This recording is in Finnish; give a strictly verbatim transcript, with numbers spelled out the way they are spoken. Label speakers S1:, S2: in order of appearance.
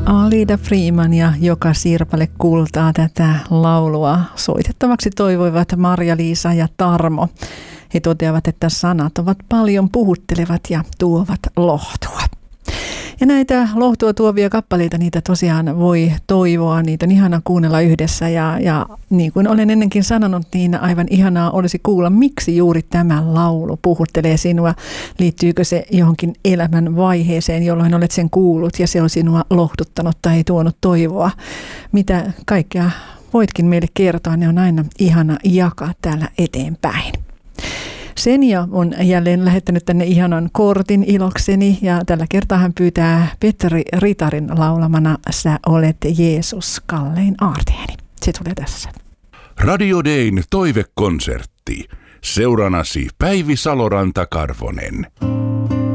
S1: Alida Freeman ja Joka sirpale kultaa tätä laulua soitettavaksi toivoivat Marja-Liisa ja Tarmo. He toteavat, että sanat ovat paljon puhuttelevat ja tuovat lohtua. Ja näitä lohtua tuovia kappaleita, niitä tosiaan voi toivoa, niitä on ihana kuunnella yhdessä ja, ja niin kuin olen ennenkin sanonut, niin aivan ihanaa olisi kuulla, miksi juuri tämä laulu puhuttelee sinua. Liittyykö se johonkin elämän vaiheeseen, jolloin olet sen kuullut ja se on sinua lohduttanut tai tuonut toivoa. Mitä kaikkea voitkin meille kertoa, ne on aina ihana jakaa täällä eteenpäin. Senja on jälleen lähettänyt tänne ihanan kortin ilokseni ja tällä kertaa hän pyytää Petteri Ritarin laulamana Sä olet Jeesus, kallein aarteeni. Se tulee tässä.
S2: Radio Dayn toivekonsertti. Seuranasi Päivi Saloranta-Karvonen.